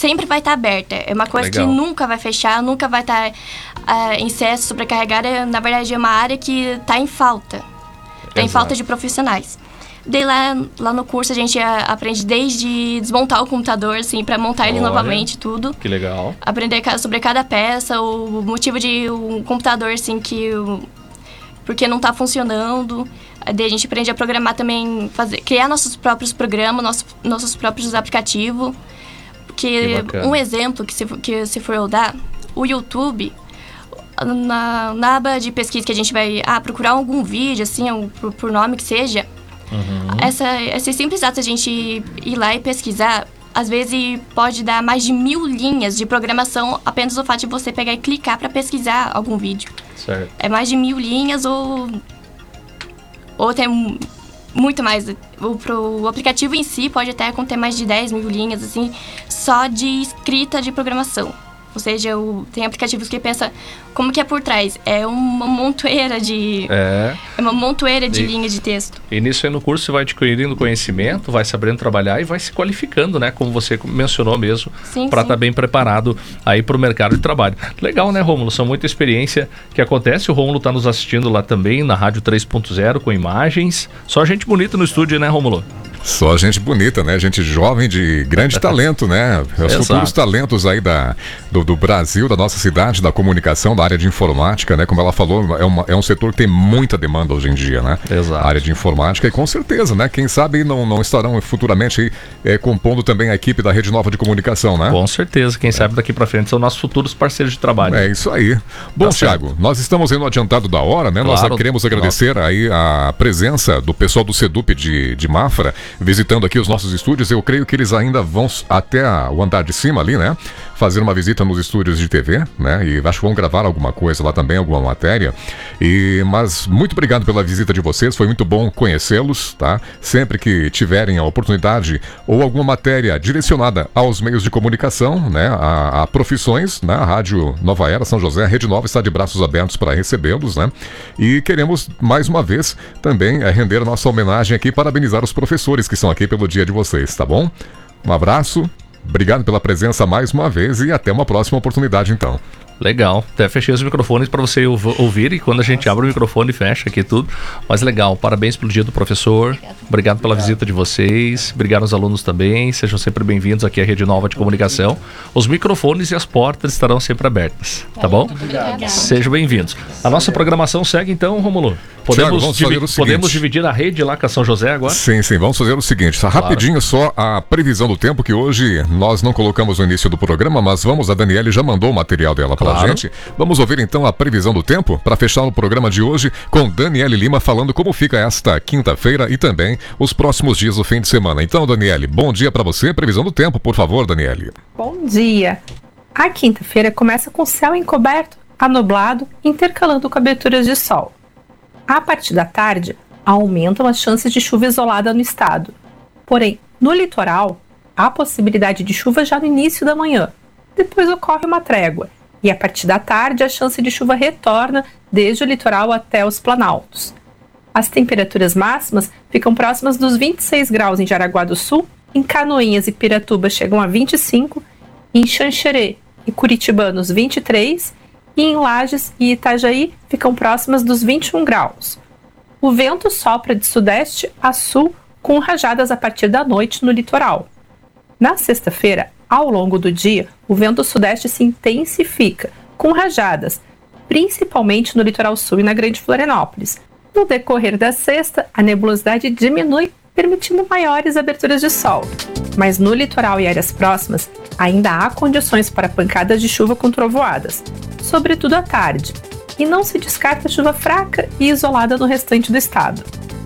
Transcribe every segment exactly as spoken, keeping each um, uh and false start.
sempre vai estar aberta. É uma coisa Legal. que nunca vai fechar, nunca vai estar uh, em excesso, sobrecarregada. Na verdade, é uma área que está em falta. Está em falta de profissionais. Daí lá, lá no curso a gente a, aprende desde desmontar o computador, assim, para montar ele Olha, novamente, tudo. Que legal. Aprender sobre cada peça, o motivo de um computador, assim, que... porque não está funcionando. Daí a gente aprende a programar também, fazer, criar nossos próprios programas, nossos, nossos próprios aplicativos. Porque um exemplo que se, que se for eu dar, o YouTube... Na, na aba de pesquisa que a gente vai ah, procurar algum vídeo, assim, um, por, por nome que seja, uhum. essa, esse simples ato de a gente ir lá e pesquisar, às vezes pode dar mais de mil linhas de programação apenas o fato de você pegar e clicar para pesquisar algum vídeo. Certo. É mais de mil linhas ou, ou até muito mais. O, pro, o aplicativo em si pode até conter mais de dez mil linhas, assim, só de escrita de programação. Ou seja, o, tem aplicativos que pensam como que é por trás. É uma montoeira de... É, é uma montoeira de e, linhas de texto. E nisso aí no curso você vai adquirindo conhecimento, vai sabendo trabalhar e vai se qualificando, né? Como você mencionou mesmo, para estar tá bem preparado aí para o mercado de trabalho. Legal, né, Rômulo? São muita experiência que acontece. O Rômulo está nos assistindo lá também, na Rádio três ponto zero, com imagens. Só gente bonita no estúdio, né, Rômulo? Só gente bonita, né? Gente jovem de grande talento, né? Os futuros talentos aí da, do, do Brasil, da nossa cidade, da comunicação, da área de informática, né? Como ela falou, é, uma, é um setor que tem muita demanda hoje em dia, né? Exato. A área de informática e com certeza, né? Quem sabe não, não estarão futuramente aí, é, compondo também a equipe da Rede Nova de Comunicação, né? Com certeza. Quem é. sabe daqui pra frente são nossos futuros parceiros de trabalho. É isso aí. Bom, tá Thiago, certo. Nós estamos indo adiantado da hora, né? Claro. Nós queremos agradecer Nossa. aí a presença do pessoal do SEDUP de, de Mafra, visitando aqui os nossos estúdios. Eu creio que eles ainda vão até a, o andar de cima ali, né? Fazer uma visita nos estúdios de T V, né? E acho que vão gravar alguma coisa lá também, alguma matéria. E, mas muito obrigado pela visita de vocês, foi muito bom conhecê-los, tá? Sempre que tiverem a oportunidade ou alguma matéria direcionada aos meios de comunicação, né? A, a profissões, né? A Rádio Nova Era, São José, a Rede Nova está de braços abertos para recebê-los, né? E queremos, mais uma vez, também é, render a nossa homenagem aqui, parabenizar os professores que estão aqui pelo dia de vocês, tá bom? Um abraço, obrigado pela presença mais uma vez e até uma próxima oportunidade então. Legal, até fechei os microfones para você ouvir e quando a gente abre o microfone fecha aqui tudo, mas legal, parabéns pelo dia do professor, obrigado, obrigado pela obrigado. visita de vocês, obrigado aos alunos também, sejam sempre bem-vindos aqui à Rede Nova de Comunicação, os microfones e as portas estarão sempre abertas, tá bom? Obrigado. Sejam bem-vindos. A nossa programação segue então, Rômulo? Podemos, Thiago, divi- vamos podemos dividir a rede lá com a São José agora? Sim, sim, vamos fazer o seguinte, claro. rapidinho só a previsão do tempo, que hoje nós não colocamos no início do programa, mas vamos, a Daniele já mandou o material dela pra claro. gente. Vamos ouvir então a previsão do tempo para fechar o programa de hoje com Daniele Lima falando como fica esta quinta-feira e também os próximos dias do fim de semana. Então, Daniele, bom dia para você, previsão do tempo, por favor, Daniele. Bom dia. A quinta-feira começa com céu encoberto a nublado, intercalando coberturas de sol. A partir da tarde, aumentam as chances de chuva isolada no estado. Porém, no litoral, há possibilidade de chuva já no início da manhã. Depois ocorre uma trégua. E a partir da tarde, a chance de chuva retorna desde o litoral até os planaltos. As temperaturas máximas ficam próximas dos vinte e seis graus em Jaraguá do Sul, em Canoinhas e Piratuba chegam a vinte e cinco, em Xanxerê e Curitibanos vinte e três, e em Lages e Itajaí ficam próximas dos vinte e um graus. O vento sopra de sudeste a sul, com rajadas a partir da noite no litoral. Na sexta-feira, ao longo do dia, o vento sudeste se intensifica, com rajadas, principalmente no litoral sul e na Grande Florianópolis. No decorrer da sexta, a nebulosidade diminui, permitindo maiores aberturas de sol. Mas no litoral e áreas próximas, ainda há condições para pancadas de chuva com trovoadas, sobretudo à tarde, e não se descarta chuva fraca e isolada no restante do estado.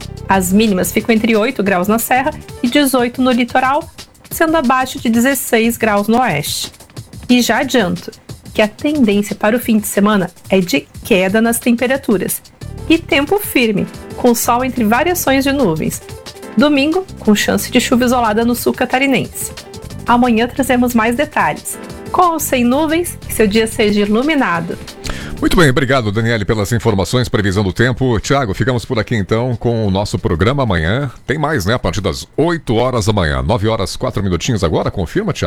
As mínimas ficam entre oito graus na Serra e dezoito no litoral, sendo abaixo de dezesseis graus no oeste. E já adianto que a tendência para o fim de semana é de queda nas temperaturas e tempo firme, com sol entre variações de nuvens. Domingo, com chance de chuva isolada no sul catarinense. Amanhã trazemos mais detalhes. Com ou sem nuvens, que seu dia seja iluminado. Muito bem, obrigado, Daniele, pelas informações, previsão do tempo. Tiago, ficamos por aqui então com o nosso programa amanhã. Tem mais, né? A partir das oito horas da manhã, nove horas, quatro minutinhos agora, confirma, Tiago?